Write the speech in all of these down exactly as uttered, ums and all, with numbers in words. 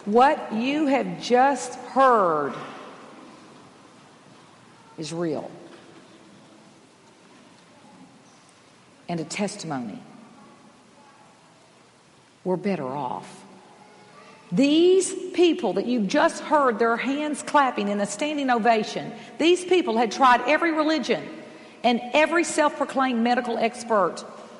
What you have just heard is real and a testimony. We're better off. These people that you've just heard their hands clapping in a standing ovation, these people had tried every religion and every self-proclaimed medical expert,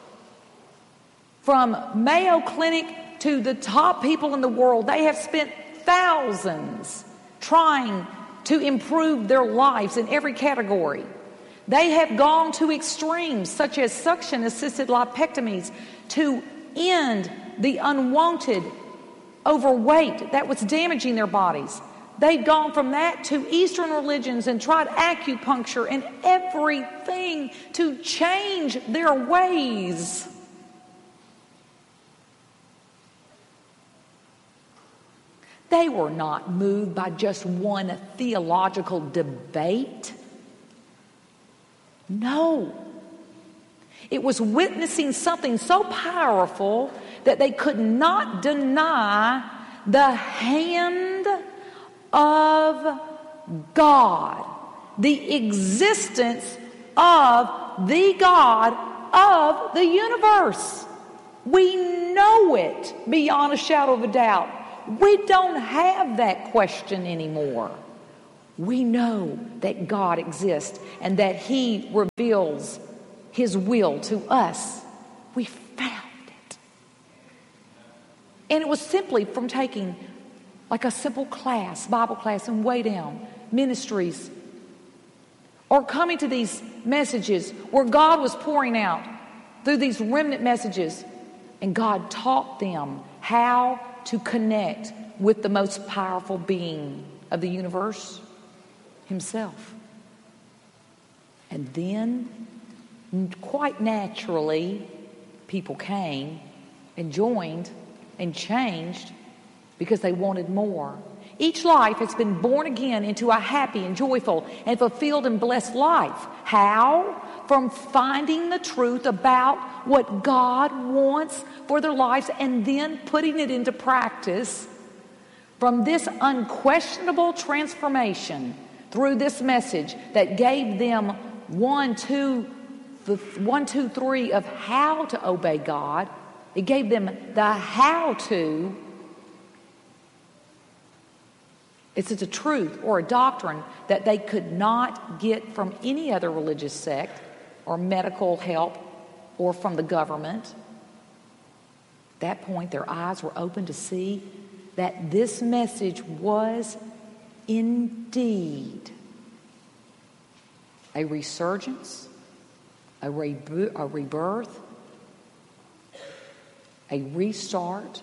from Mayo Clinic to the top people in the world. They have spent thousands trying to improve their lives in every category. They have gone to extremes such as suction-assisted lipectomies to end the unwanted overweight that was damaging their bodies. They've gone from that to Eastern religions and tried acupuncture and everything to change their ways. They were not moved by just one theological debate. No. It was witnessing something so powerful that they could not deny the hand of God, the existence of the God of the universe. We know it beyond a shadow of a doubt. We don't have that question anymore. We know that God exists and that He reveals His will to us. We found it. And it was simply from taking like a simple class, Bible class, and way down, ministries, or coming to these messages where God was pouring out through these remnant messages, and God taught them how to connect with the most powerful being of the universe, Himself. And then, quite naturally, people came and joined and changed because they wanted more. Each life has been born again into a happy and joyful and fulfilled and blessed life. How? From finding the truth about what God wants for their lives and then putting it into practice. From this unquestionable transformation through this message that gave them one, two, the one, two, three of how to obey God. It gave them the how to. It's a truth or a doctrine that they could not get from any other religious sect or medical help or from the government. At that point, their eyes were open to see that this message was indeed a resurgence, a, rebu- a rebirth, a restart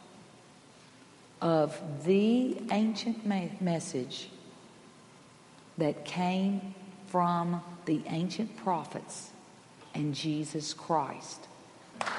of the ancient ma- message that came from the ancient prophets and Jesus Christ.